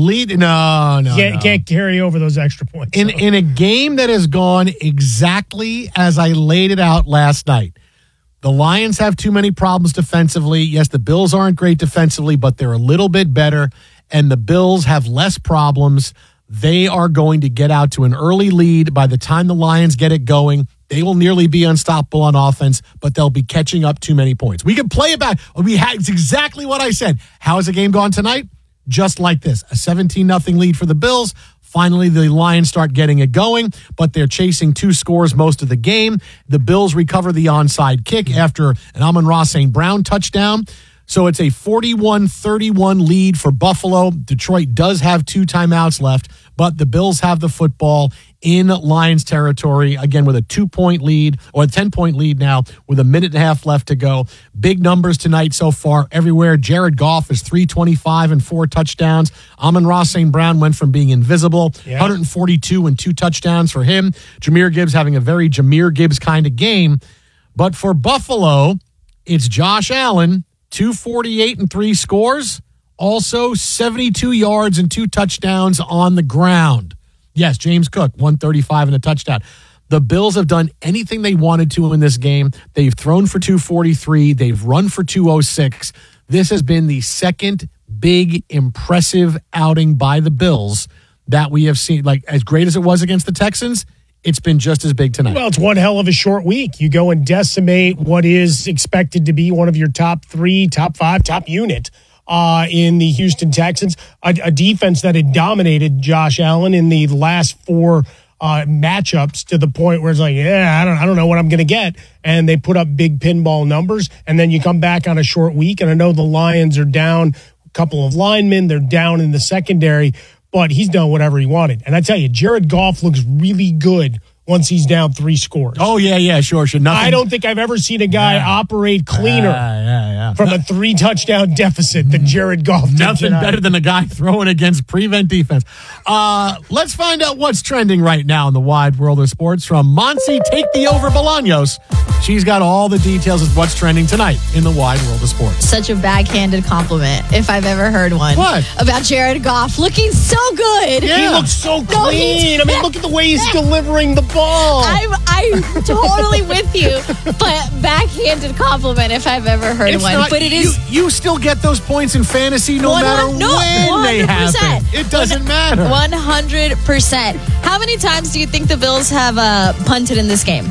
Can't carry over those extra points. In a game that has gone exactly as I laid it out last night. The Lions have too many problems defensively. Yes, the Bills aren't great defensively, but they're a little bit better. And the Bills have less problems. They are going to get out to an early lead. By the time the Lions get it going, they will nearly be unstoppable on offense, but they'll be catching up too many points. We can play it back. It's exactly what I said. How has the game gone tonight? Just like this. A 17-0 lead for the Bills. Finally, the Lions start getting it going, but they're chasing 2 scores most of the game. The Bills recover the onside kick after an Amon-Ra St. Brown touchdown. So it's a 41-31 lead for Buffalo. Detroit does have 2 timeouts left, but the Bills have the football in Lions territory, again, with a 2-point lead, or a 10-point lead now, with a minute and a half left to go. Big numbers tonight so far everywhere. Jared Goff is 325 and 4 touchdowns. Amon-Ra St. Brown went from being invisible, 142 and 2 touchdowns for him. Jahmyr Gibbs having a very Jahmyr Gibbs kind of game. But for Buffalo, it's Josh Allen, 248 and 3 scores, also 72 yards and 2 touchdowns on the ground. Yes, James Cook, 135 and a touchdown. The Bills have done anything they wanted to in this game. They've thrown for 243. They've run for 206. This has been the second big, impressive outing by the Bills that we have seen. Like, as great as it was against the Texans, it's been just as big tonight. Well, it's one hell of a short week. You go and decimate what is expected to be one of your top 3, top 5, top unit in the Houston Texans, a defense that had dominated Josh Allen in the last 4 matchups to the point where it's like, I don't know what I'm going to get. And they put up big pinball numbers. And then you come back on a short week. And I know the Lions are down a couple of linemen. They're down in the secondary. But he's done whatever he wanted. And I tell you, Jared Goff looks really good once he's down 3 scores. Oh, yeah, sure. Nothing. I don't think I've ever seen a guy operate cleaner from a 3-touchdown deficit than Jared Goff did. Nothing better than a guy throwing against prevent defense. Let's find out what's trending right now in the wide world of sports from Monse Take the Over Bolaños. She's got all the details of what's trending tonight in the wide world of sports. Such a backhanded compliment, if I've ever heard one. What? About Jared Goff looking so good. Yeah. He looks so clean. Look at the way he's delivering the ball. I'm totally with you, but backhanded compliment if I've ever heard one. But it is. You still get those points in fantasy no matter when 100%. They happen. It doesn't matter. 100%. How many times do you think the Bills have punted in this game?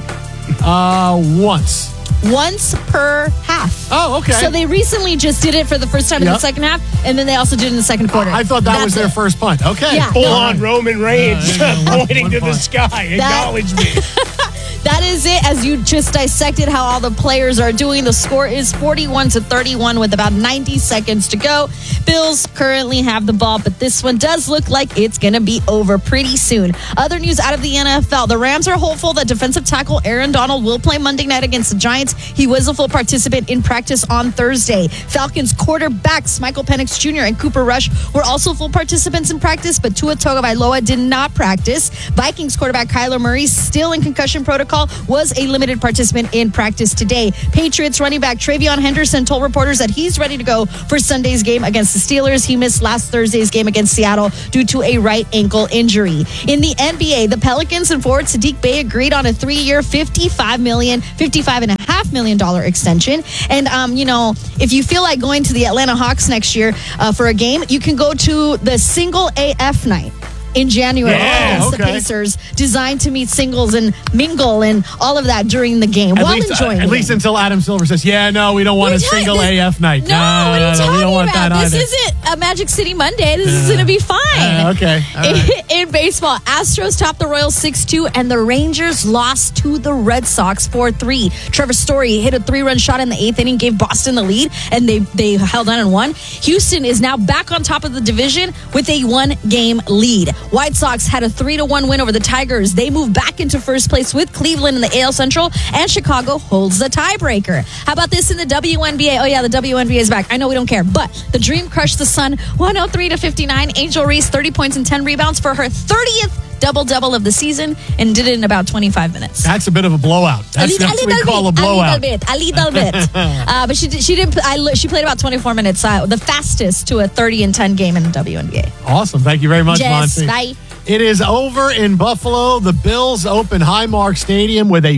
Once per half. Oh, okay. So they recently just did it for the first time in the second half, and then they also did it in the second quarter. I thought that was their first punt. Okay. Yeah. Full on Roman Reigns pointing to the sky. Acknowledge me. that is it. As you just dissected how all the players are doing, the score is 41-31 with about 90 seconds to go. Bills currently have the ball, but this one does look like it's going to be over pretty soon. Other news out of the NFL. The Rams are hopeful that defensive tackle Aaron Donald will play Monday night against the Giants. He was a full participant in practice on Thursday. Falcons quarterbacks Michael Penix Jr. and Cooper Rush were also full participants in practice, but Tua Tagovailoa did not practice. Vikings quarterback Kyler Murray, still in concussion protocol, was a limited participant in practice today. Patriots running back Travion Henderson told reporters that he's ready to go for Sunday's game against the Steelers. He missed last Thursday's game against Seattle due to a right ankle injury. In the NBA, the Pelicans and forward Saddiq Bey agreed on a 3-year, $55.5 million extension. And, if you feel like going to the Atlanta Hawks next year for a game, you can go to the Single AF night in January against the Pacers, designed to meet singles and mingle and all of that during the game while enjoying At least until Adam Silver says, we don't want a single AF night. No, what are you talking we don't want about? that This either. isn't a Magic City Monday. This is going to be fine. Okay. All right. In baseball, Astros topped the Royals 6-2, and the Rangers lost to the Red Sox 4-3. Trevor Story hit a 3-run shot in the 8th inning, gave Boston the lead, and they held on and won. Houston is now back on top of the division with a 1-game lead. White Sox had a 3-1 win over the Tigers. They move back into first place with Cleveland in the AL Central, and Chicago holds the tiebreaker. How about this in the WNBA? Oh, yeah, the WNBA is back. I know we don't care, but the Dream crushed the Sun 103-59. Angel Reese, 30 points and 10 rebounds for her 30th double-double of the season, and did it in about 25 minutes. That's a bit of a blowout. That's what we call a blowout. A little bit. But she played about 24 minutes, the fastest to a 30-10 game in the WNBA. Awesome. Thank you very much, Yes, Monty. bye. It is over in Buffalo. The Bills open Highmark Stadium with a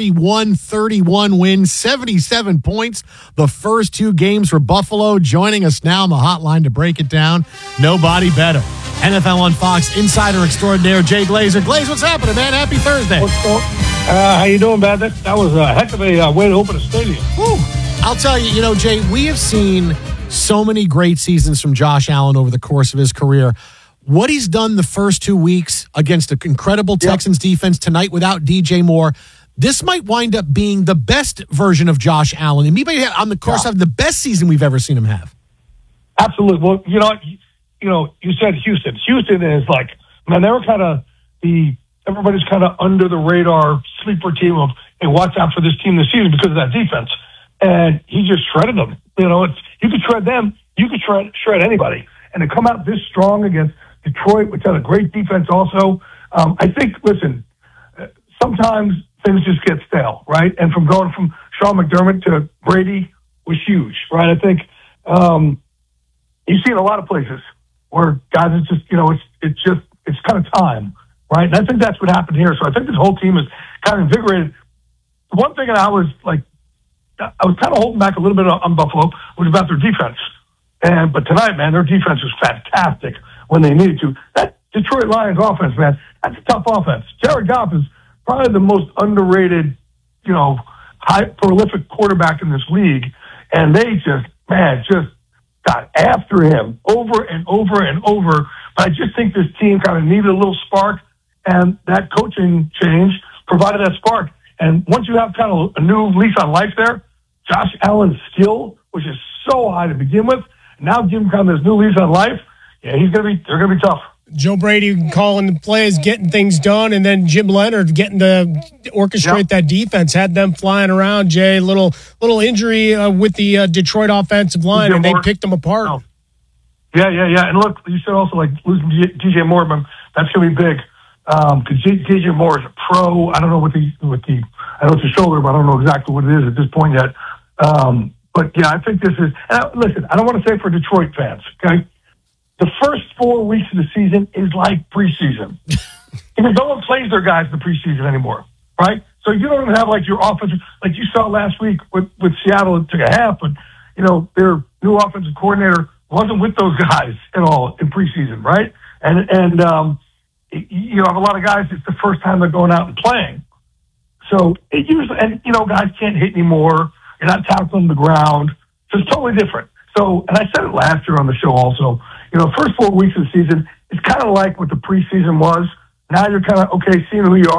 41-31 win, 77 points. The first 2 games for Buffalo. Joining us now on the hotline to break it down, nobody better. NFL on Fox insider extraordinaire Jay Glazer. Glaze, what's happening, man? Happy Thursday. How you doing, man? That was a heck of a way to open a stadium. Woo. I'll tell you, Jay, we have seen so many great seasons from Josh Allen over the course of his career. What he's done the first 2 weeks against an incredible Texans defense tonight without DJ Moore, this might wind up being the best version of Josh Allen. And maybe on the course of the best season we've ever seen him have. Absolutely. Well, you said Houston. Houston is like, man, they were kind of everybody's kind of under the radar sleeper team of, hey, watch out for this team this season because of that defense. And he just shredded them. You could shred them, you could shred anybody. And to come out this strong against Detroit, which had a great defense also. I think, listen, sometimes things just get stale, right? And from going from Sean McDermott to Brady was huge, right? I think you see it a lot of places where guys, it's kind of time, right? And I think that's what happened here. So I think this whole team is kind of invigorated. One thing I was kind of holding back a little bit on Buffalo was about their defense. But tonight, man, their defense was fantastic when they needed to. That Detroit Lions offense, man, that's a tough offense. Jared Goff is probably the most underrated, high prolific quarterback in this league. And they just got after him over and over and over. But I just think this team kind of needed a little spark, and that coaching change provided that spark. And once you have kind of a new lease on life there, Josh Allen's skill, which is so high to begin with, now give him kind of this new lease on life. Yeah, they're gonna be tough. Joe Brady calling the plays, getting things done, and then Jim Leonard getting to orchestrate that defense, had them flying around. Jay, little injury with the Detroit offensive line, and they picked them apart. Oh. Yeah. And look, you said also like losing DJ Moore, but that's gonna be big because DJ Moore is a pro. I don't know I know it's a shoulder, but I don't know exactly what it is at this point yet. But yeah, I think this is. Listen, I don't want to say for Detroit fans, okay. The first 4 weeks of the season is like preseason. Because no one plays their guys in the preseason anymore, right? So you don't even have like your offensive, like you saw last week with Seattle. It took a half, but their new offensive coordinator wasn't with those guys at all in preseason, right? And you have a lot of guys. It's the first time they're going out and playing. So it usually, guys can't hit anymore. You're not tackling the ground. So it's totally different. So, and I said it last year on the show also. First 4 weeks of the season, it's kind of like what the preseason was. Now you're kind of, okay, seeing who you are,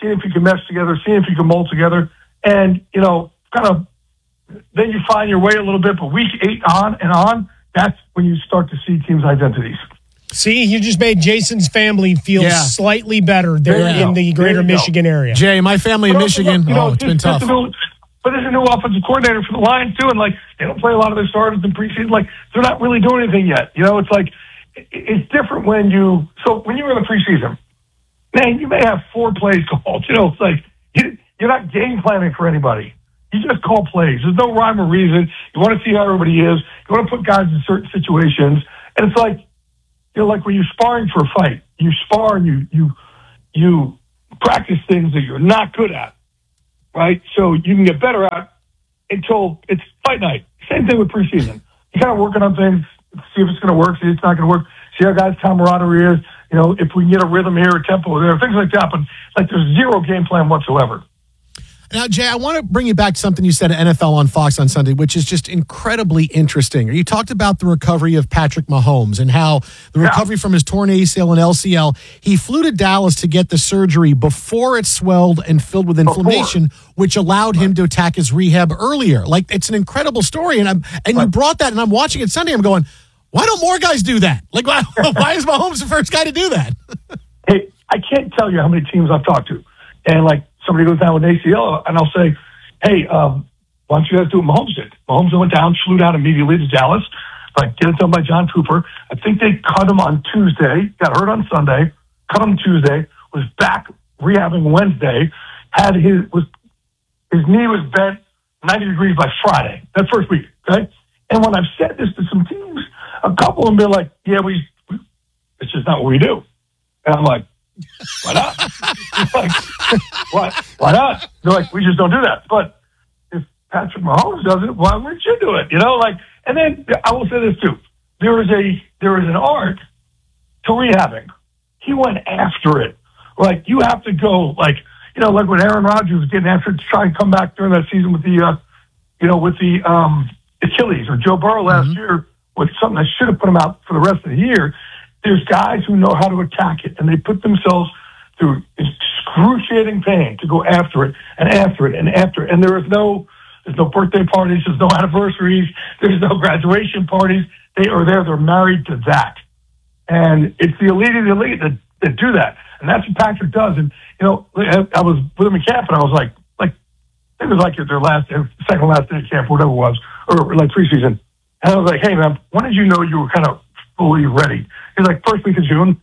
seeing if you can mesh together, seeing if you can mold together, and, kind of then you find your way a little bit, but week 8 on, that's when you start to see teams' identities. See, you just made Jason's family feel slightly better there in the greater Michigan area. Jay, my family in Michigan, it's been tough. But there's a new offensive coordinator for the Lions, too, and, they don't play a lot of their starters in preseason. They're not really doing anything yet. It's it's different when you were in the preseason, man, you may have 4 plays called. You're not game planning for anybody. You just call plays. There's no rhyme or reason. You want to see how everybody is. You want to put guys in certain situations. And it's like when you're sparring for a fight. You spar and you practice things that you're not good at, right? So you can get better at until it's fight night. Same thing with preseason. You're kind of working on things, see if it's going to work, see if it's not going to work, see how guys' camaraderie is, if we can get a rhythm here, a tempo there, things like that. But there's zero game plan whatsoever. Now, Jay, I want to bring you back to something you said at NFL on Fox on Sunday, which is just incredibly interesting. You talked about the recovery of Patrick Mahomes and how the recovery from his torn ACL and LCL, he flew to Dallas to get the surgery before it swelled and filled with inflammation, which allowed him to attack his rehab earlier. It's an incredible story. And you brought that, and I'm watching it Sunday. I'm going, why don't more guys do that? Why is Mahomes the first guy to do that? Hey, I can't tell you how many teams I've talked to. And, somebody goes down with an ACL, and I'll say, hey, why don't you guys do what Mahomes did? Mahomes went down, flew down immediately to Dallas, get it done by John Cooper. I think they cut him on Tuesday, got hurt on Sunday, cut him Tuesday, was back rehabbing Wednesday, his knee was bent 90 degrees by Friday, that first week, okay? And when I've said this to some teams, a couple of them been like, yeah, it's just not what we do. And I'm like, why not? Why not? They're like, we just don't do that. But if Patrick Mahomes does it, why wouldn't you do it? And then I will say this too. There is an art to rehabbing. He went after it. You have to go, like when Aaron Rodgers was getting after it to try and come back during that season with the Achilles, or Joe Burrow last year with something that should have put him out for the rest of the year. There's guys who know how to attack it, and they put themselves through excruciating pain to go after it and after it and after it. And there's no birthday parties, there's no anniversaries, there's no graduation parties. They are there, they're married to that. And it's the elite of the elite that do that. And that's what Patrick does. And, I was with him in camp, and I was like, it was like their second last day of camp, whatever it was, or preseason. And I was like, hey, man, when did you know you were kind of fully ready? He's like, first week of June.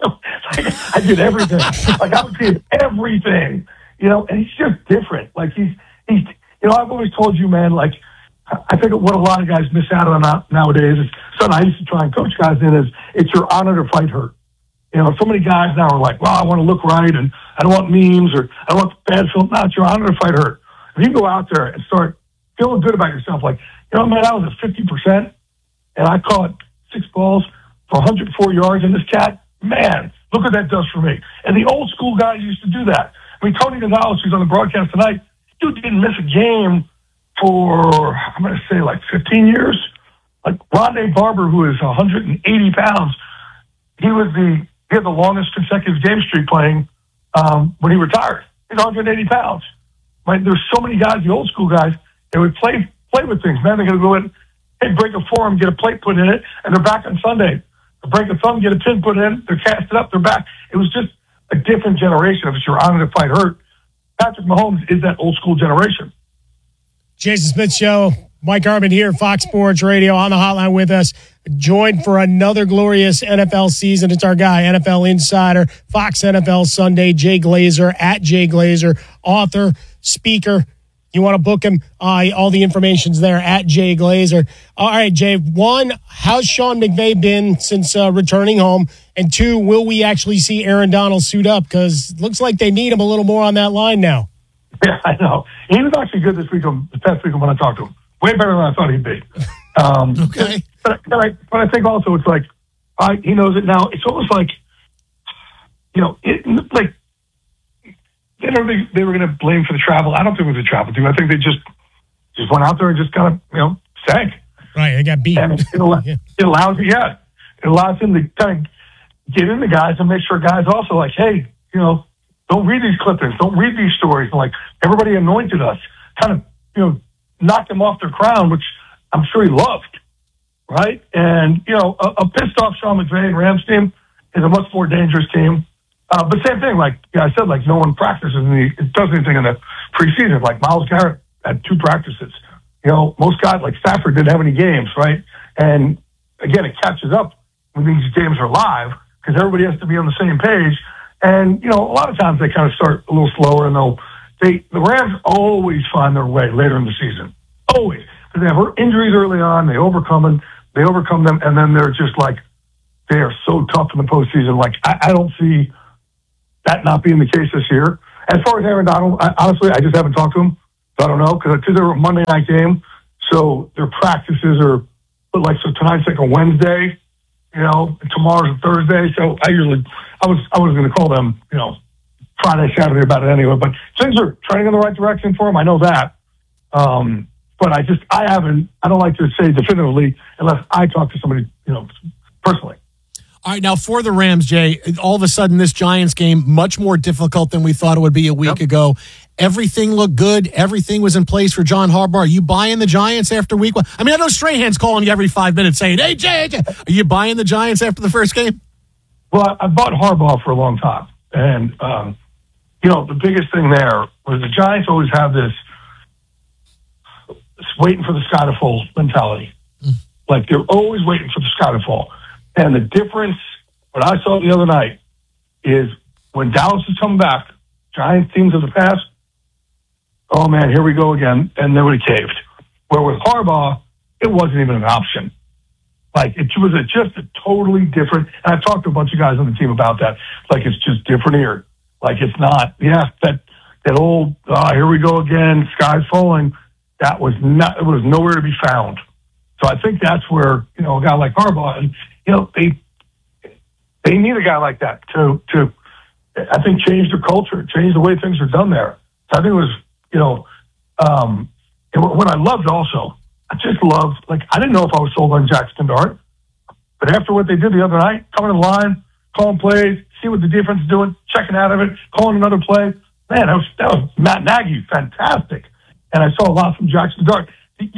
I did everything. I did everything, and he's just different. He's I've always told you, man, I think what a lot of guys miss out on nowadays is something I used to try and coach guys in is it's your honor to fight hurt. So many guys now are like, well, I want to look right and I don't want memes or I don't want bad film. No, it's your honor to fight hurt. If you go out there and start feeling good about yourself, man, I was at 50% and I caught 6 balls for 104 yards in this cat, man, look what that does for me. And the old school guys used to do that. Tony Gonzalez, who's on the broadcast tonight, dude didn't miss a game for, I'm going to say 15 years. Rondé Barber, who is 180 pounds, he had the longest consecutive game streak playing when he retired. He's 180 pounds. There's so many guys, the old school guys, they would play with things. Man, they're going to go in, break a forearm, get a plate put in it, and they're back on Sunday. They break a thumb, get a pin put in, they're casted up, they're back. It was just a different generation of it's your honor to fight hurt. Patrick Mahomes is that old school generation. Jason Smith Show, Mike Harmon here, Fox Sports Radio on the hotline with us. Joined for another glorious NFL season. It's our guy, NFL Insider, Fox NFL Sunday, Jay Glazer, at Jay Glazer, author, speaker. You want to book him? All the information's there at Jay Glazer. All right, Jay. 1, how's Sean McVay been since returning home? And 2, will we actually see Aaron Donald suit up? Because it looks like they need him a little more on that line now. Yeah, I know. He was actually good this past week when I talked to him. Way better than I thought he'd be. Okay. But I think also it's he knows it now. It's almost like, they were going to blame for the travel. I don't think it was a travel team. I think they just went out there and just kind of, sank. Right, they got beat. And it allows him to kind of get in the guys and make sure guys also hey, don't read these clippings, don't read these stories. And like everybody anointed us, kind of, knocked him off their crown, which I'm sure he loved, right? And, a pissed off Sean McVay and Rams team is a much more dangerous team. But same thing, like I said, like no one practices does anything in the preseason. Like Myles Garrett had 2 practices. Most guys like Stafford didn't have any games, right? And again, it catches up when these games are live because everybody has to be on the same page. And, a lot of times they kind of start a little slower, and the Rams always find their way later in the season. Always. Because they have injuries early on, they overcome them, and then they're just like, they are so tough in the postseason. Like, I don't see that not being the case this year. As far as Aaron Donald, honestly, I just haven't talked to him. So I don't know, because they're a Monday night game, so their practices are, so tonight's like a Wednesday, tomorrow's a Thursday, so I was going to call them, Friday, Saturday about it anyway, but things are trending in the right direction for him. I know that. But I don't like to say definitively unless I talk to somebody, personally. All right, now for the Rams, Jay, all of a sudden this Giants game, much more difficult than we thought it would be a week ago. Everything looked good. Everything was in place for John Harbaugh. Are you buying the Giants after week 1? I mean, I know Strahan's calling you every 5 minutes saying, hey, Jay. Are you buying the Giants after the first game? Well, I bought Harbaugh for a long time. And, the biggest thing there was the Giants always have this waiting for the sky to fall mentality. Like, they're always waiting for the sky to fall. And the difference, what I saw the other night, is when Dallas is coming back, Giants teams of the past, oh man, here we go again, and they would have caved. Where with Harbaugh, it wasn't even an option. Like, it was just a totally different, and I talked to a bunch of guys on the team about that. Like, it's just different here. Like, it's not, that old, here we go again, sky's falling, it was nowhere to be found. So I think that's where, a guy like Harbaugh, and, they need a guy like that to I think, change their culture, change the way things are done there. So I think it was, and what I loved also, I just loved, I didn't know if I was sold on Jackson Dart, but after what they did the other night, coming in the line, calling plays, see what the defense is doing, checking out of it, calling another play, man, that was Matt Nagy, fantastic. And I saw a lot from Jackson Dart.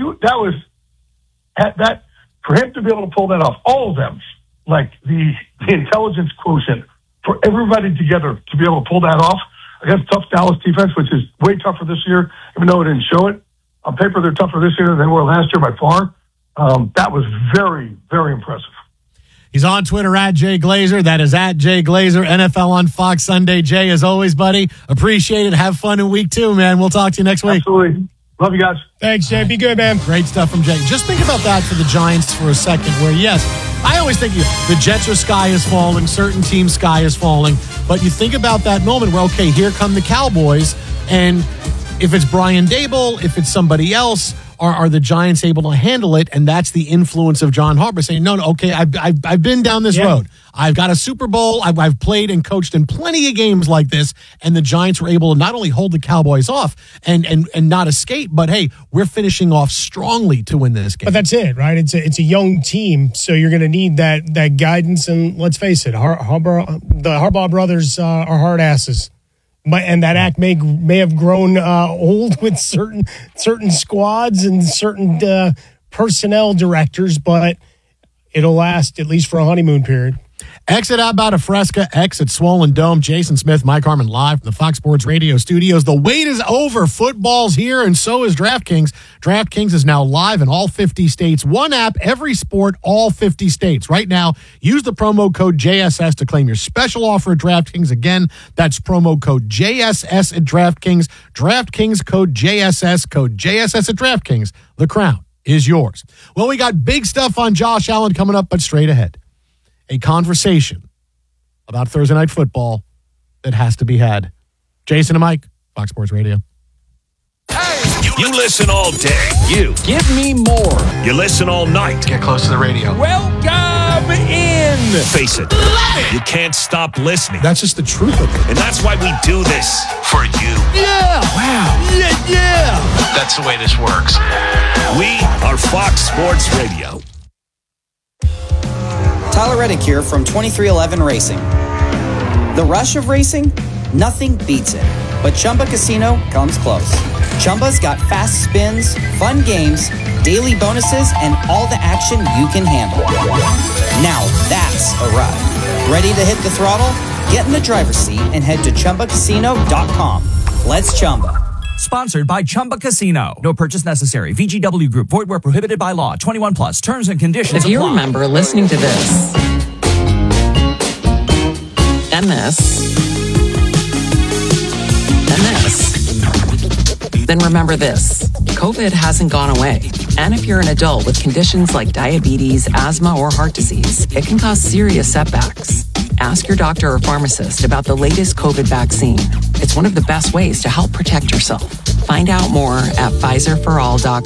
That for him to be able to pull that off, all of them, like the intelligence quotient for everybody together to be able to pull that off against tough Dallas defense, which is way tougher this year, even though it didn't show it. On paper, they're tougher this year than they were last year by far. That was very, very impressive. He's on Twitter at Jay Glazer. That is at Jay Glazer. NFL on Fox Sunday. Jay, as always, buddy, appreciate it. Have fun in week 2, man. We'll talk to you next week. Absolutely. Love you guys. Thanks, Jay. Be good, man. Great stuff from Jay. Just think about that for the Giants for a second, where, yes, I always think the Jets are sky is falling, certain teams' sky is falling, but you think about that moment where, okay, here come the Cowboys, and if it's Brian Daboll, if it's somebody else, are the Giants able to handle it? And that's the influence of John Harbaugh saying, no, okay, I've been down this road. I've got a Super Bowl. I've played and coached in plenty of games like this, and the Giants were able to not only hold the Cowboys off and not escape, but hey, we're finishing off strongly to win this game. But that's it, right? It's a young team, so you're going to need that guidance. And let's face it, the Harbaugh brothers are hard asses. And that act may have grown old with certain squads and certain personnel directors, but it'll last at least for a honeymoon period. Exit Abba Fresca, exit Swollen Dome. Jason Smith, Mike Harmon, live from the Fox Sports Radio studios. The wait is over. Football's here, and so is DraftKings. DraftKings is now live in all 50 states. One app, every sport, all 50 states. Right now, use the promo code JSS to claim your special offer at DraftKings. Again, that's promo code JSS at DraftKings. DraftKings code JSS at DraftKings. The crown is yours. Well, we got big stuff on Josh Allen coming up, but straight ahead, a conversation about Thursday Night Football that has to be had. Jason and Mike, Fox Sports Radio. You listen all day. You give me more. You listen all night. Get close to the radio. Welcome in. Face it. You can't stop listening. That's just the truth of it. And that's why we do this for you. Yeah. Wow. Yeah. That's the way this works. We are Fox Sports Radio. Tyler Reddick here from 2311 Racing. The rush of racing? Nothing beats it. But Chumba Casino comes close. Chumba's got fast spins, fun games, daily bonuses, and all the action you can handle. Now that's a ride. Ready to hit the throttle? Get in the driver's seat and head to ChumbaCasino.com. Let's Chumba. Sponsored by Chumba Casino. No purchase necessary. VGW Group. Void where prohibited by law. 21 plus. Terms and conditions If you apply. remember listening to this and this and this, then remember this. COVID hasn't gone away. And if you're an adult with conditions like diabetes, asthma, or heart disease, it can cause serious setbacks. Ask your doctor or pharmacist about the latest COVID vaccine. It's one of the best ways to help protect yourself. Find out more at PfizerForAll.com.